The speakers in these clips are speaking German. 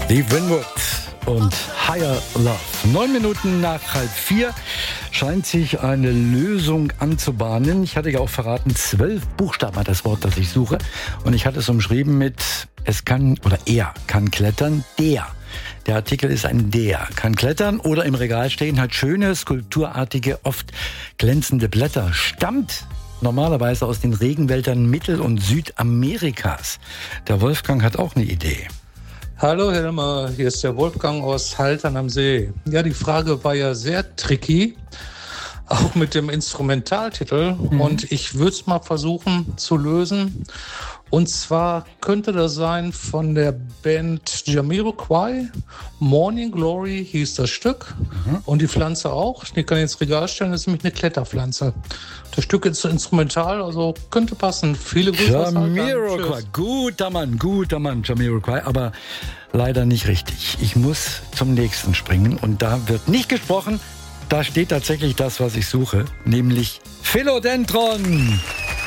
Steve Winwood und Higher Love. 9 Minuten nach 3:30 scheint sich eine Lösung anzubahnen. Ich hatte ja auch verraten, 12 Buchstaben hat das Wort, das ich suche. Und ich hatte es umschrieben mit, es kann, oder er kann klettern, der Artikel ist ein der, kann klettern oder im Regal stehen, hat schöne, skulpturartige, oft glänzende Blätter, stammt normalerweise aus den Regenwäldern Mittel- und Südamerikas. Der Wolfgang hat auch eine Idee. Hallo Helmer, hier ist der Wolfgang aus Haltern am See. Ja, die Frage war ja sehr tricky, auch mit dem Instrumentaltitel. Und ich würde es mal versuchen zu lösen. Und zwar könnte das sein von der Band Jamiroquai. Morning Glory hieß das Stück. Und die Pflanze auch. Die kann ich ins Regal stellen, das ist nämlich eine Kletterpflanze. Das Stück ist instrumental, also könnte passen. Viele Grüße. Jamiroquai, guter Mann, Jamiroquai, aber leider nicht richtig. Ich muss zum nächsten springen und da wird nicht gesprochen. Da steht tatsächlich das, was ich suche, nämlich Philodendron.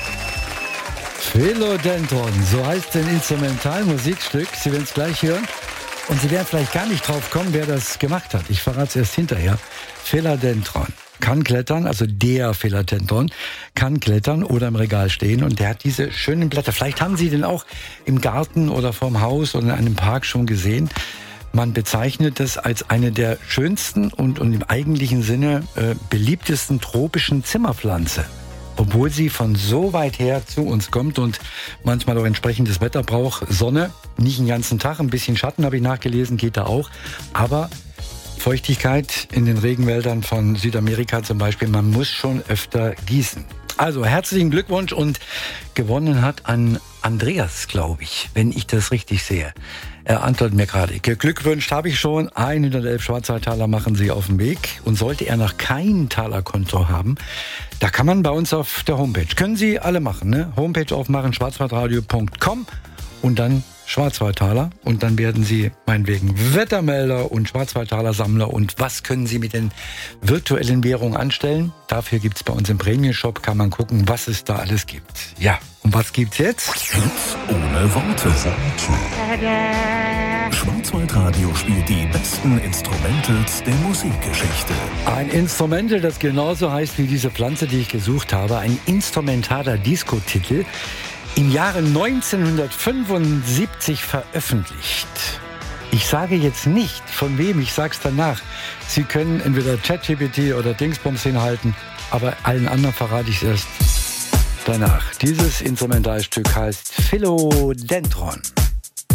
Philodendron, so heißt ein Instrumentalmusikstück. Sie werden es gleich hören. Und Sie werden vielleicht gar nicht drauf kommen, wer das gemacht hat. Ich verrate es erst hinterher. Philodendron kann klettern, also der Philodendron kann klettern oder im Regal stehen. Und der hat diese schönen Blätter. Vielleicht haben Sie den auch im Garten oder vorm Haus oder in einem Park schon gesehen. Man bezeichnet es als eine der schönsten und im eigentlichen Sinne beliebtesten tropischen Zimmerpflanze. Obwohl sie von so weit her zu uns kommt und manchmal auch entsprechendes Wetter braucht. Sonne, nicht den ganzen Tag, ein bisschen Schatten habe ich nachgelesen, geht da auch. Aber Feuchtigkeit in den Regenwäldern von Südamerika zum Beispiel, man muss schon öfter gießen. Also herzlichen Glückwunsch und gewonnen hat an Andreas, glaube ich, wenn ich das richtig sehe. Er antwortet mir gerade. Geglückwünscht habe ich schon. 111 Schwarzwaldtaler machen Sie auf den Weg. Und sollte er noch kein Talerkonto haben, da kann man bei uns auf der Homepage. Können Sie alle machen, ne? Homepage aufmachen, schwarzwaldradio.com und dann Schwarzwaldtaler. Und dann werden Sie meinetwegen Wettermelder und Schwarzwaldtaler-Sammler. Und was können Sie mit den virtuellen Währungen anstellen? Dafür gibt es bei uns im Premium-Shop, kann man gucken, was es da alles gibt. Ja, und was gibt's jetzt? Hits ohne Worte. Schwarzwaldradio spielt die besten Instrumentals der Musikgeschichte. Ein Instrumental, das genauso heißt wie diese Pflanze, die ich gesucht habe. Ein instrumentaler Disco-Titel. Im Jahre 1975 veröffentlicht. Ich sage jetzt nicht, von wem, ich sag's danach. Sie können entweder ChatGPT oder Dingsbums hinhalten, aber allen anderen verrate ich es erst danach. Dieses Instrumentalstück heißt Philodendron.